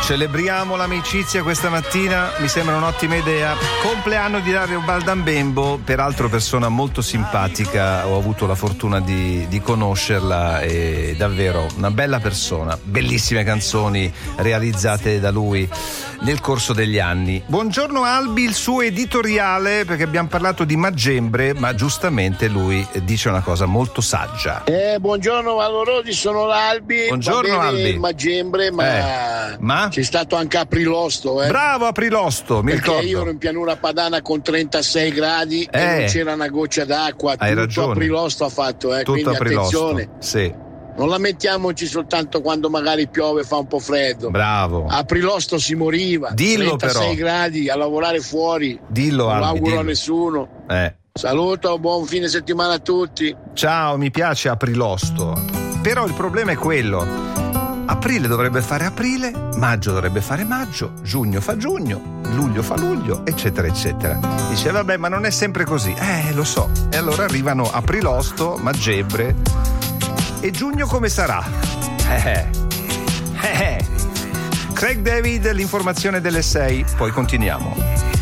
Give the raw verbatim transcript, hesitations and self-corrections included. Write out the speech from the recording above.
celebriamo l'amicizia questa mattina, mi sembra un'ottima idea. Compleanno di Dario Baldambembo, peraltro persona molto simpatica, ho avuto la fortuna di, di conoscerla, è davvero una bella persona, bellissime canzoni realizzate da lui nel corso degli anni. Buongiorno Albi, il suo editoriale, perché abbiamo parlato di Maggembre, ma giustamente lui dice una cosa molto saggia. Eh, buongiorno Valorodi, sono l'Albi. Buongiorno Albi. Maggembre, ma, eh, ma c'è stato anche Aprilosto. Eh. Bravo Aprilosto, mi perché ricordo. io ero in pianura padana con trentasei gradi eh, e non c'era una goccia d'acqua. Hai tutto ragione. Aprilosto ha fatto, eh, tutto quindi Aprilosto. attenzione. Sì. Non lamentiamoci soltanto quando magari piove e fa un po' freddo. Bravo. A Aprilosto si moriva. Dillo trentasei però. gradi a lavorare fuori. Dillo non Albi, lo auguro dillo. a nessuno. Eh. Saluto, buon fine settimana a tutti. Ciao, mi piace Aprilosto. Però il problema è quello. Aprile dovrebbe fare aprile, maggio dovrebbe fare maggio, giugno fa giugno, luglio fa luglio, eccetera, eccetera. Dice, vabbè, ma non è sempre così. Eh, lo so. E allora arrivano Aprilosto, Maggembre. E giugno come sarà? Eh, eh, eh. Craig David, l'informazione delle sei, poi continuiamo.